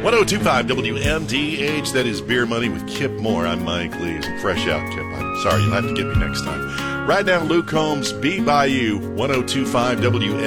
1025 WMDH. That is Beer Money with Kip Moore. I'm Mike Lee. Fresh out, Kip. I'm sorry. You'll have to get me next time. Right now, Luke Combs, Be By You, 1025 WMDH.